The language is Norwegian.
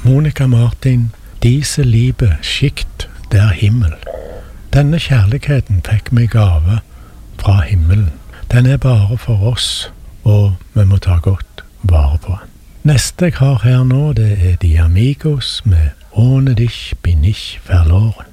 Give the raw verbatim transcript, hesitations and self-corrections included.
Monica Martin, Diese Liebe schickt der Himmel. Denne kjærligheten fikk meg gave fra himmelen. Den er bare for oss, og vi må ta godt vare på den. Neste jeg har her nå, det er De Amigos med Ohne dich bin ich verloren.